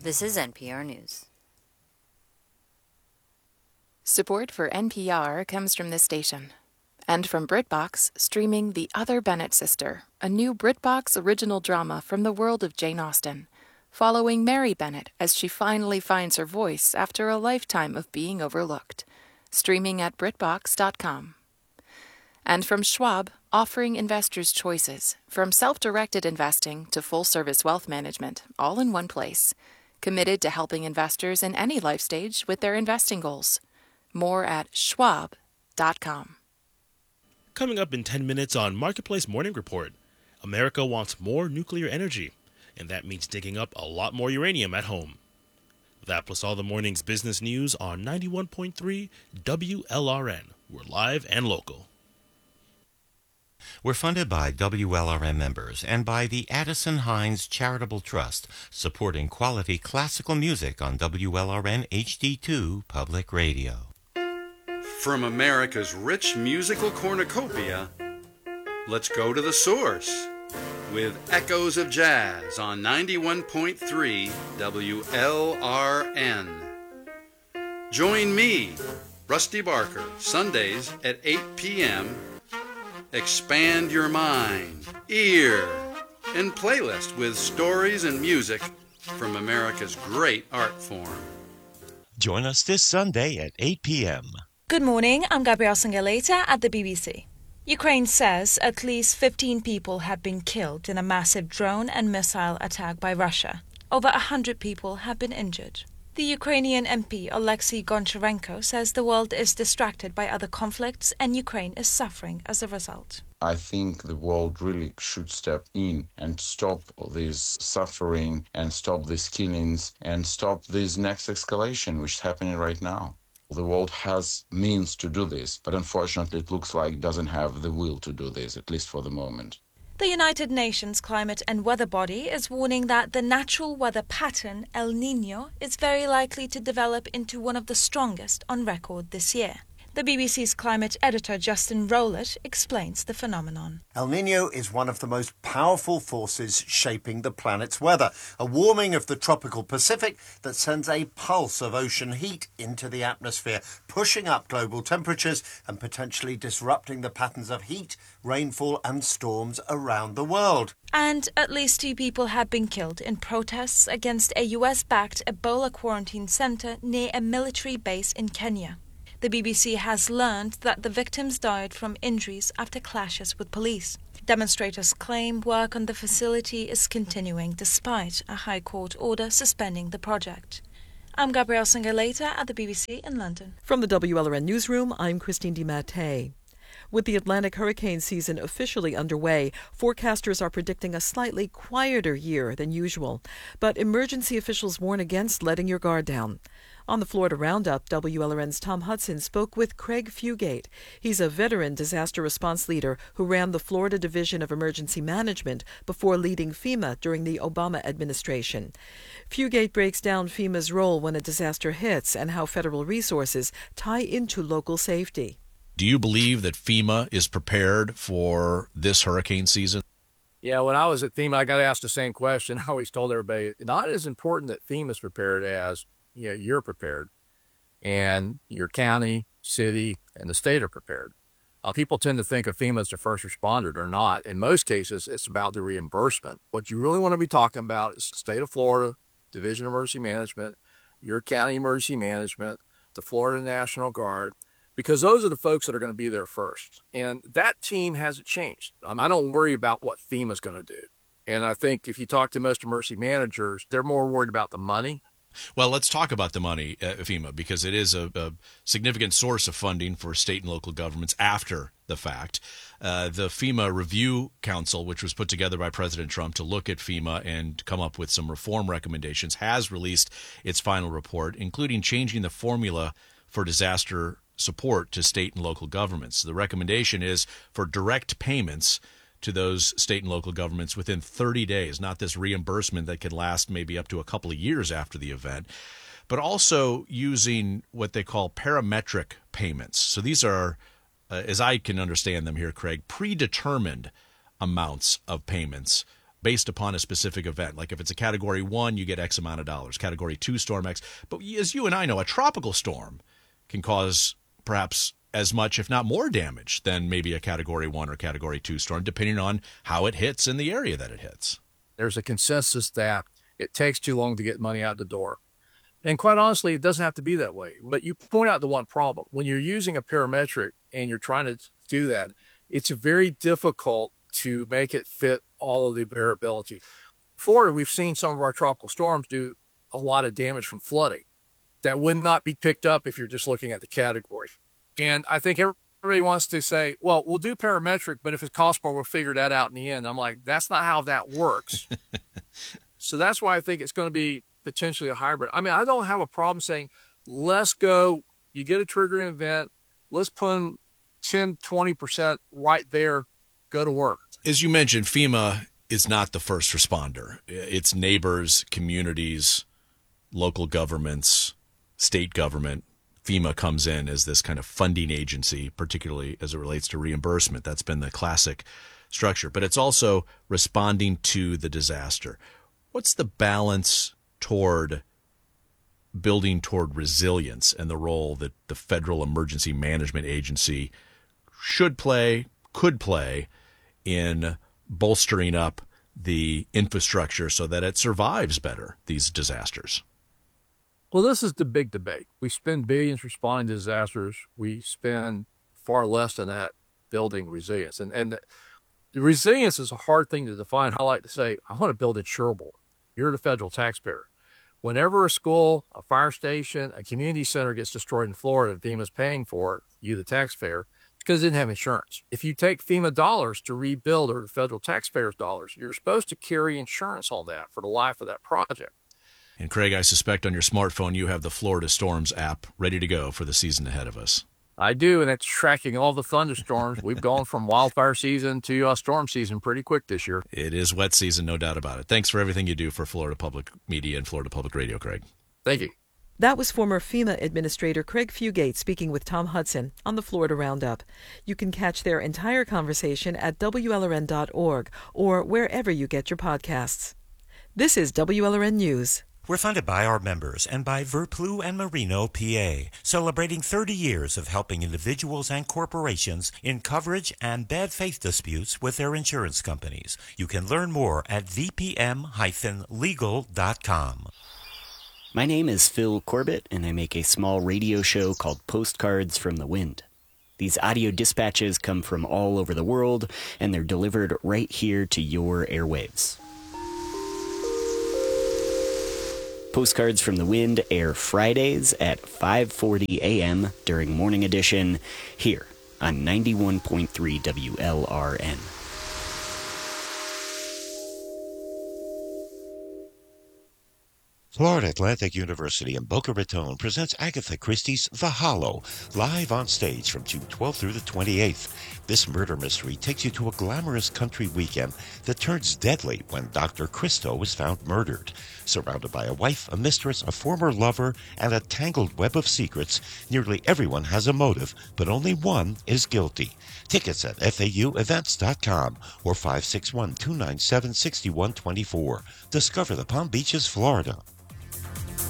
This is NPR News. Support for NPR comes from this station and from BritBox, streaming The Other Bennett Sister, a new BritBox original drama from the world of Jane Austen, following Mary Bennett as she finally finds her voice after a lifetime of being overlooked. Streaming at BritBox.com. And from Schwab, offering investors choices, from self-directed investing to full-service wealth management, all in one place. Committed to helping investors in any life stage with their investing goals. More at Schwab.com. Coming up in 10 minutes on Marketplace Morning Report, America wants more nuclear energy, and that means digging up a lot more uranium at home. That plus all the morning's business news on 91.3 WLRN. We're live and local. We're funded by WLRN members and by the Addison Hines Charitable Trust, supporting quality classical music on WLRN HD2 Public Radio. From America's rich musical cornucopia, let's go to the source with Echoes of Jazz on 91.3 WLRN. Join me, Rusty Barker, Sundays at 8 p.m. Expand your mind, ear, and playlist with stories and music from America's great art form. Join us this Sunday at 8 p.m. Good morning, I'm Gabrielle Sangaleta at the BBC. Ukraine says at least 15 people have been killed in a massive drone and missile attack by Russia. Over 100 people have been injured. The Ukrainian MP Oleksiy Goncharenko says the world is distracted by other conflicts and Ukraine is suffering as a result. I think the world really should step in and stop this suffering and stop these killings and stop this next escalation which is happening right now. The world has means to do this, but unfortunately it looks like it doesn't have the will to do this, at least for the moment. The United Nations Climate and Weather Body is warning that the natural weather pattern, El Niño, is very likely to develop into one of the strongest on record this year. The BBC's climate editor Justin Rowlett explains the phenomenon. El Niño is one of the most powerful forces shaping the planet's weather, a warming of the tropical Pacific that sends a pulse of ocean heat into the atmosphere, pushing up global temperatures and potentially disrupting the patterns of heat, rainfall and storms around the world. And at least 2 people have been killed in protests against a US-backed Ebola quarantine center near a military base in Kenya. The BBC has learned that the victims died from injuries after clashes with police. Demonstrators claim work on the facility is continuing despite a High Court order suspending the project. I'm Gabrielle Sangaleta at the BBC in London. From the WLRN Newsroom, I'm Christine DiMattei. With the Atlantic hurricane season officially underway, forecasters are predicting a slightly quieter year than usual. But emergency officials warn against letting your guard down. On the Florida Roundup, WLRN's Tom Hudson spoke with Craig Fugate. He's a veteran disaster response leader who ran the Florida Division of Emergency Management before leading FEMA during the Obama administration. Fugate breaks down FEMA's role when a disaster hits and how federal resources tie into local safety. Do you believe that FEMA is prepared for this hurricane season? Yeah, when I was at FEMA, I got asked the same question. I always told everybody, not as important that FEMA's prepared as you're prepared. And your county, city, and the state are prepared. People tend to think of FEMA as the first responder. They're not. In most cases, it's about the reimbursement. What you really want to be talking about is the state of Florida, Division of Emergency Management, your county emergency management, the Florida National Guard, because those are the folks that are going to be there first. And that team hasn't changed. I don't worry about what FEMA's going to do. And I think if you talk to most emergency managers, they're more worried about the money. Well, let's talk about the money, FEMA, because it is a significant source of funding for state and local governments after the fact. The FEMA Review Council, which was put together by President Trump to look at FEMA and come up with some reform recommendations, has released its final report, including changing the formula for disaster support to state and local governments. The recommendation is for direct payments to those state and local governments within 30 days, not this reimbursement that could last maybe up to a couple of years after the event, but also using what they call parametric payments. So these are, as I can understand them here, Craig, predetermined amounts of payments based upon a specific event. Like if it's a Category 1, you get X amount of dollars. Category 2 storm X. But as you and I know, a tropical storm can cause perhaps as much, if not more damage than maybe a Category 1 or Category 2 storm, depending on how it hits in the area that it hits. There's a consensus that it takes too long to get money out the door. And quite honestly, it doesn't have to be that way. But you point out the one problem. When you're using a parametric and you're trying to do that, it's very difficult to make it fit all of the variability. Florida, we've seen some of our tropical storms do a lot of damage from flooding that would not be picked up if you're just looking at the category. And I think everybody wants to say, well, we'll do parametric, but if it costs more, we'll figure that out in the end. I'm like, that's not how that works. So that's why I think it's going to be potentially a hybrid. I mean, I don't have a problem saying, let's go, you get a triggering event, let's put in 10, 20% right there, go to work. As you mentioned, FEMA is not the first responder. It's neighbors, communities, local governments, state government. FEMA comes in as this kind of funding agency, particularly as it relates to reimbursement. That's been the classic structure. But it's also responding to the disaster. What's the balance toward building toward resilience and the role that the Federal Emergency Management Agency should play, could play in bolstering up the infrastructure so that it survives better these disasters? Well, this is the big debate. We spend billions responding to disasters. We spend far less than that building resilience. And the resilience is a hard thing to define. I like to say, I want to build insurable. You're the federal taxpayer. Whenever a school, a fire station, a community center gets destroyed in Florida and FEMA's paying for it, you the taxpayer, because it didn't have insurance. If you take FEMA dollars to rebuild or the federal taxpayers' dollars, you're supposed to carry insurance on that for the life of that project. And Craig, I suspect on your smartphone you have the Florida Storms app ready to go for the season ahead of us. I do, and it's tracking all the thunderstorms. We've gone from wildfire season to storm season pretty quick this year. It is wet season, no doubt about it. Thanks for everything you do for Florida Public Media and Florida Public Radio, Craig. Thank you. That was former FEMA Administrator Craig Fugate speaking with Tom Hudson on the Florida Roundup. You can catch their entire conversation at WLRN.org or wherever you get your podcasts. This is WLRN News. We're funded by our members and by Verplu and Marino, PA, celebrating 30 years of helping individuals and corporations in coverage and bad faith disputes with their insurance companies. You can learn more at vpm-legal.com. My name is Phil Corbett, and I make a small radio show called Postcards from the Wind. These audio dispatches come from all over the world, and they're delivered right here to your airwaves. Postcards from the Wind air Fridays at 5:40 a.m. during Morning Edition here on 91.3 WLRN. Florida Atlantic University in Boca Raton presents Agatha Christie's The Hollow, live on stage from June 12th through the 28th. This murder mystery takes you to a glamorous country weekend that turns deadly when Dr. Christo is found murdered. Surrounded by a wife, a mistress, a former lover, and a tangled web of secrets, nearly everyone has a motive, but only one is guilty. Tickets at FAUevents.com or 561-297-6124. Discover the Palm Beaches, Florida.